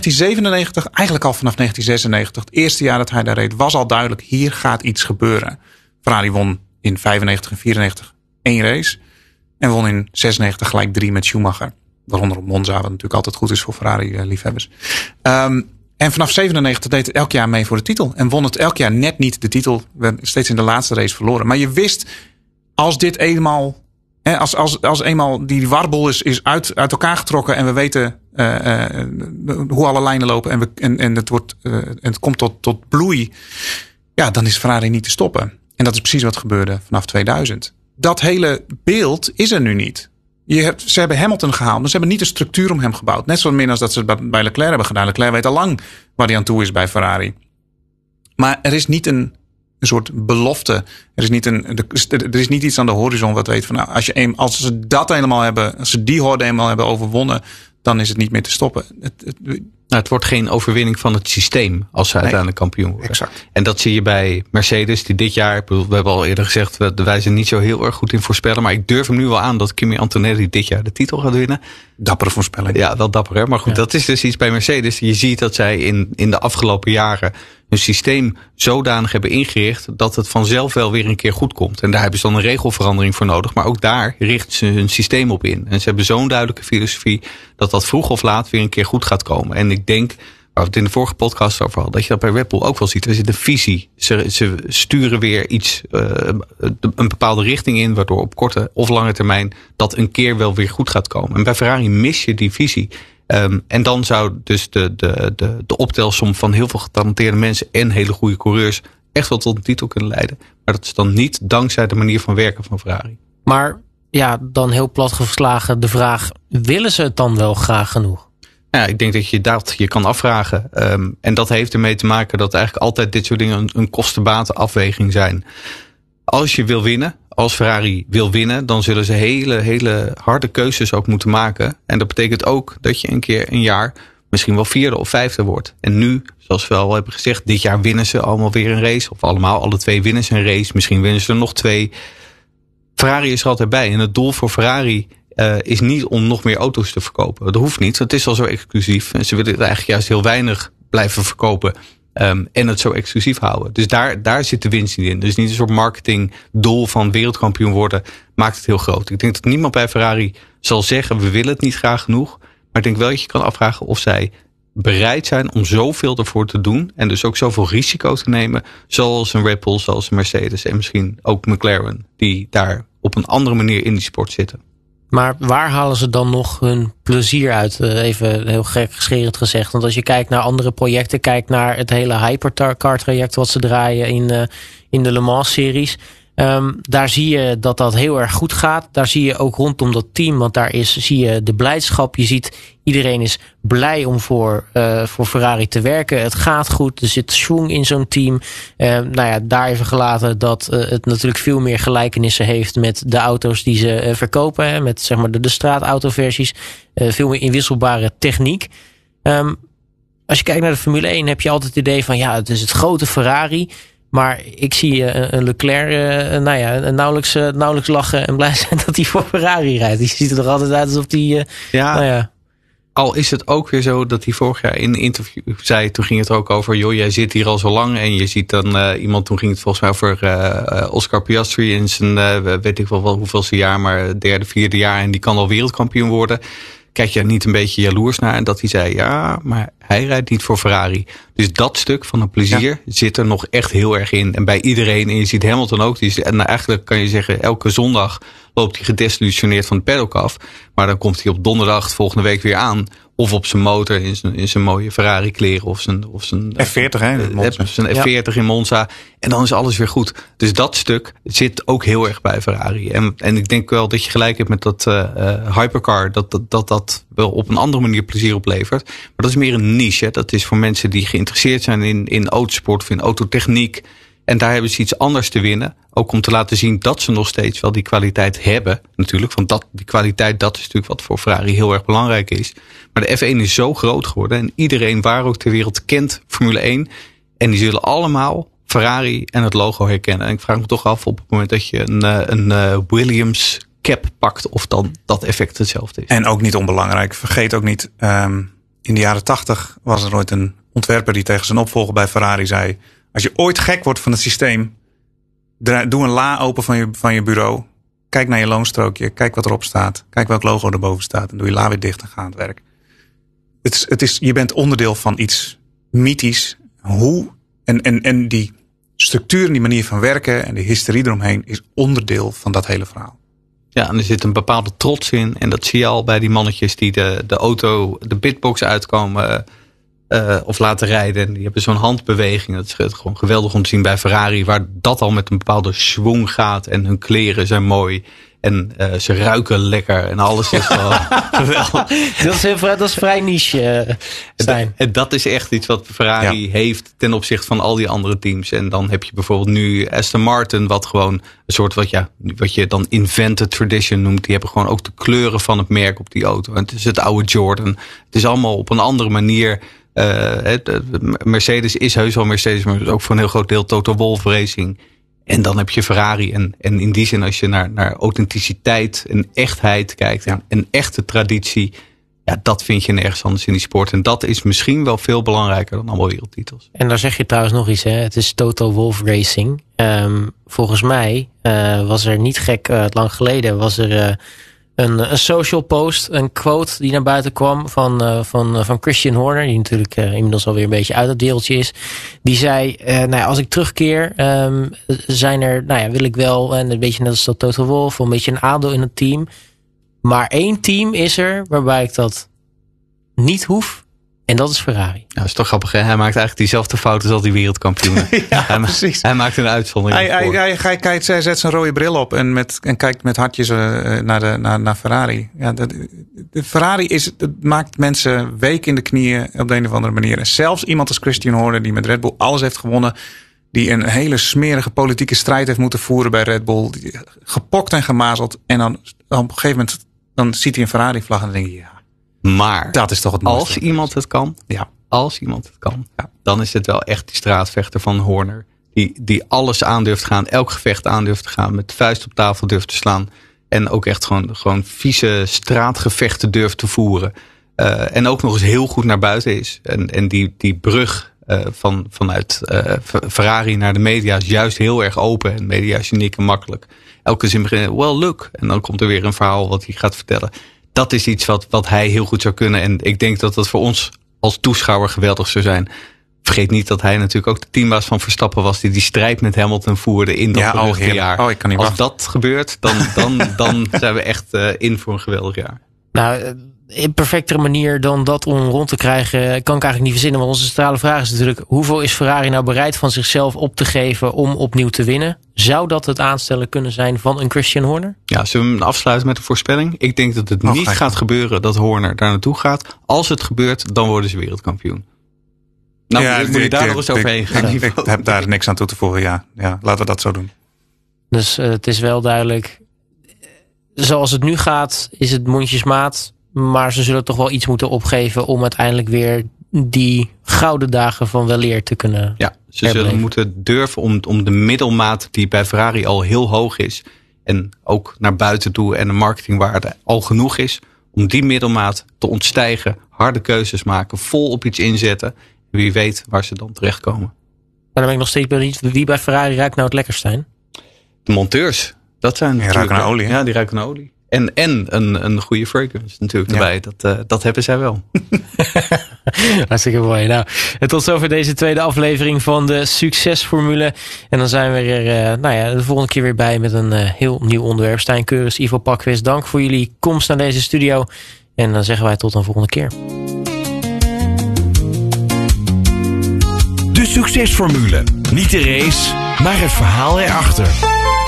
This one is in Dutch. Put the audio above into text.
1997, eigenlijk al vanaf 1996, het eerste jaar dat hij daar reed, was al duidelijk, hier gaat iets gebeuren. Ferrari won in 95 en 94 één race. En won in 96 gelijk 3 met Schumacher. Waaronder op Monza, wat natuurlijk altijd goed is voor Ferrari-liefhebbers. En vanaf 97 deed het elk jaar mee voor de titel. En won het elk jaar net niet de titel. Werd steeds in de laatste race verloren. Maar je wist, als dit eenmaal, als eenmaal die warbel is uit elkaar getrokken. En we weten hoe alle lijnen lopen. En het komt tot bloei. Ja, dan is Ferrari niet te stoppen. En dat is precies wat gebeurde vanaf 2000. Dat hele beeld is er nu niet. Ze hebben Hamilton gehaald, maar ze hebben niet een structuur om hem gebouwd. Net zo min als dat ze het bij Leclerc hebben gedaan. Leclerc weet al lang waar hij aan toe is bij Ferrari. Maar er is niet een soort belofte. Er is niet iets aan de horizon wat weet van, nou, als ze dat helemaal hebben, als ze die horde eenmaal hebben overwonnen, dan is het niet meer te stoppen. Het wordt geen overwinning van het systeem als ze uiteindelijk kampioen worden. Exact. En dat zie je bij Mercedes, die dit jaar, we hebben al eerder gezegd, wij zijn niet zo heel erg goed in voorspellen, maar ik durf hem nu wel aan dat Kimi Antonelli dit jaar de titel gaat winnen. Dappere voorspelling. Ja, wel dapper, hè? Maar goed, dat is dus iets bij Mercedes. Je ziet dat zij in de afgelopen jaren hun systeem zodanig hebben ingericht dat het vanzelf wel weer een keer goed komt. En daar hebben ze dan een regelverandering voor nodig. Maar ook daar richten ze hun systeem op in. En ze hebben zo'n duidelijke filosofie dat vroeg of laat weer een keer goed gaat komen. En ik denk, waar we het in de vorige podcast over hadden, dat je dat bij Red Bull ook wel ziet. Er zit een visie. Ze sturen weer iets, een bepaalde richting in, waardoor op korte of lange termijn dat een keer wel weer goed gaat komen. En bij Ferrari mis je die visie. En dan zou dus de optelsom van heel veel getalenteerde mensen en hele goede coureurs echt wel tot een titel kunnen leiden. Maar dat is dan niet dankzij de manier van werken van Ferrari. Maar ja, dan heel plat geslagen de vraag, willen ze het dan wel graag genoeg? Ja, ik denk dat je kan afvragen. En dat heeft ermee te maken dat eigenlijk altijd dit soort dingen een kosten-baten-afweging zijn. Als je wil winnen, als Ferrari wil winnen, dan zullen ze hele harde keuzes ook moeten maken. En dat betekent ook dat je een jaar misschien wel 4e of 5e wordt. En nu, zoals we al hebben gezegd, dit jaar winnen ze allemaal weer een race. Of alle 2 winnen ze een race. Misschien winnen ze er nog 2. Ferrari is er altijd bij. En het doel voor Ferrari is niet om nog meer auto's te verkopen. Dat hoeft niet. Het is al zo exclusief. En ze willen het eigenlijk juist heel weinig blijven verkopen. En het zo exclusief houden. Dus daar zit de winst niet in. Dus niet een soort marketingdoel van wereldkampioen worden maakt het heel groot. Ik denk dat niemand bij Ferrari zal zeggen, we willen het niet graag genoeg. Maar ik denk wel dat je kan afvragen of zij bereid zijn om zoveel ervoor te doen. En dus ook zoveel risico te nemen. Zoals een Red Bull, zoals een Mercedes en misschien ook McLaren. Die daar op een andere manier in die sport zitten. Maar waar halen ze dan nog hun plezier uit? Even heel gekscherend gezegd. Want als je kijkt naar andere projecten, kijkt naar het hele hypercar traject wat ze draaien in de Le Mans series. Daar zie je dat heel erg goed gaat. Daar zie je ook rondom dat team, want zie je de blijdschap. Je ziet, iedereen is blij om voor Ferrari te werken. Het gaat goed, er zit schwung in zo'n team. Daar even gelaten dat het natuurlijk veel meer gelijkenissen heeft met de auto's die ze verkopen. Hè, met zeg maar de straatautoversies. Veel meer inwisselbare techniek. Als je kijkt naar de Formule 1 heb je altijd het idee van, ja, het is het grote Ferrari. Maar ik zie een Leclerc nauwelijks lachen en blij zijn dat hij voor Ferrari rijdt. Die ziet er toch altijd uit alsof hij... Al is het ook weer zo dat hij vorig jaar in een interview zei, toen ging het er ook over, joh, jij zit hier al zo lang. En je ziet dan iemand, toen ging het volgens mij over Oscar Piastri in zijn, weet ik wel hoeveelste jaar, maar 3e, 4e jaar. En die kan al wereldkampioen worden. Kijk je niet een beetje jaloers naar? En dat hij zei, ja, maar hij rijdt niet voor Ferrari. Dus dat stuk van het plezier zit er nog echt heel erg in. En bij iedereen, en je ziet Hamilton ook, en eigenlijk kan je zeggen, elke zondag loopt hij gedesillusioneerd van het paddock af. Maar dan komt hij op donderdag volgende week weer aan. Of op zijn motor in zijn mooie Ferrari kleren. Of zijn F40 zijn F40 in Monza. En dan is alles weer goed. Dus dat stuk zit ook heel erg bij Ferrari. En ik denk wel dat je gelijk hebt met dat hypercar. Dat wel op een andere manier plezier oplevert. Maar dat is meer een niche. Hè. Dat is voor mensen die geïnteresseerd zijn in autosport of in autotechniek. En daar hebben ze iets anders te winnen. Ook om te laten zien dat ze nog steeds wel die kwaliteit hebben. Natuurlijk, want die kwaliteit, dat is natuurlijk wat voor Ferrari heel erg belangrijk is. Maar de F1 is zo groot geworden. En iedereen waar ook ter wereld kent Formule 1. En die zullen allemaal Ferrari en het logo herkennen. En ik vraag me toch af op het moment dat je een Williams cap pakt. Of dan dat effect hetzelfde is. En ook niet onbelangrijk. Vergeet ook niet, In de jaren 80 was er ooit een ontwerper die tegen zijn opvolger bij Ferrari zei: als je ooit gek wordt van het systeem, doe een la open van je bureau. Kijk naar je loonstrookje. Kijk wat erop staat. Kijk welk logo erboven staat. En doe je la weer dicht en ga aan het werk. Je bent onderdeel van iets mythisch. En die structuur en die manier van werken en de hysterie eromheen is onderdeel van dat hele verhaal. Ja, en er zit een bepaalde trots in. En dat zie je al bij die mannetjes die de auto, de pitbox uitkomen of laten rijden. En die hebben zo'n handbeweging. Dat is gewoon geweldig om te zien bij Ferrari. Waar dat al met een bepaalde schwung gaat. En hun kleren zijn mooi. En ze ruiken lekker. En alles is wel geweldig. Dat is vrij niche zijn. En dat is echt iets wat Ferrari heeft ten opzichte van al die andere teams. En dan heb je bijvoorbeeld nu Aston Martin. Wat gewoon een soort wat je dan invented tradition noemt. Die hebben gewoon ook de kleuren van het merk op die auto. En het is het oude Jordan. Het is allemaal op een andere manier. Mercedes is heus wel Mercedes. Maar ook voor een heel groot deel Toto Wolff Racing. En dan heb je Ferrari. En in die zin, als je naar authenticiteit en echtheid kijkt. En echte traditie. Ja, dat vind je nergens anders in die sport. En dat is misschien wel veel belangrijker dan allemaal wereldtitels. En daar zeg je trouwens nog iets. Hè? Het is Toto Wolff Racing. Volgens mij was er niet gek lang geleden. Was er een social post. Een quote die naar buiten kwam van Christian Horner. Die natuurlijk inmiddels alweer een beetje uit het wereldje is. Die zei, als ik terugkeer. Wil ik wel. En een beetje net als dat Toto Wolff. Een beetje een aandeel in het team. Maar 1 team is er waarbij ik dat niet hoef. En dat is Ferrari. Ja, dat is toch grappig, hè? Hij maakt eigenlijk diezelfde fouten als die wereldkampioenen. Precies. Hij maakt een uitzondering. Hij zet zijn rode bril op en kijkt met hartjes naar Ferrari. Ja, de Ferrari maakt mensen week in de knieën op de een of andere manier. En zelfs iemand als Christian Horner, die met Red Bull alles heeft gewonnen, die een hele smerige politieke strijd heeft moeten voeren bij Red Bull, gepokt en gemazeld. En dan op een gegeven moment dan ziet hij een Ferrari-vlag en dan denk je, maar dat is toch het mooiste. Als iemand het kan, dan is het wel echt die straatvechter van Horner. Die alles aan durft te gaan, elk gevecht aan durft te gaan, met de vuist op tafel durft te slaan. En ook echt gewoon vieze straatgevechten durft te voeren. En ook nog eens heel goed naar buiten is. En die brug vanuit Ferrari naar de media is juist heel erg open. En de media is uniek en makkelijk. Elke zin begint, well look. En dan komt er weer een verhaal wat hij gaat vertellen. Dat is iets wat hij heel goed zou kunnen. En ik denk dat dat voor ons als toeschouwer geweldig zou zijn. Vergeet niet dat hij natuurlijk ook de teambaas van Verstappen was. Die strijd met Hamilton voerde in dat beruchte jaar. Ik kan niet wachten. Dat gebeurt, dan zijn we echt in voor een geweldig jaar. Nou, een perfectere manier dan dat om rond te krijgen kan ik eigenlijk niet verzinnen. Want onze centrale vraag is natuurlijk, hoeveel is Ferrari nou bereid van zichzelf op te geven om opnieuw te winnen? Zou dat het aanstellen kunnen zijn van een Christian Horner? Ja, zullen we hem afsluiten met een voorspelling? Ik denk dat het niet gaat gebeuren dat Horner daar naartoe gaat. Als het gebeurt, dan worden ze wereldkampioen. Nou, moet je daar nog eens overheen gaan. Ik heb daar niks aan toe te voegen. Ja, laten we dat zo doen. Dus het is wel duidelijk, zoals het nu gaat, is het mondjesmaat. Maar ze zullen toch wel iets moeten opgeven om uiteindelijk weer die gouden dagen van weleer te kunnen. Ja, ze zullen moeten durven om de middelmaat die bij Ferrari al heel hoog is. En ook naar buiten toe en de marketingwaarde al genoeg is. Om die middelmaat te ontstijgen, harde keuzes maken, vol op iets inzetten. Wie weet waar ze dan terechtkomen. Maar dan ben ik nog steeds benieuwd, wie bij Ferrari ruikt nou het lekkerst zijn? De monteurs. Dat zijn die ruiken naar olie. Ja, die ruiken naar olie. En een goede fragrance natuurlijk erbij. Dat hebben zij wel. Hartstikke mooi. Nou, tot zover deze tweede aflevering van de Succesformule. En dan zijn we er de volgende keer weer bij met een heel nieuw onderwerp. Stijn Keurens, Ivo Pakwes, dank voor jullie komst naar deze studio. En dan zeggen wij tot een volgende keer. De Succesformule. Niet de race, maar het verhaal erachter.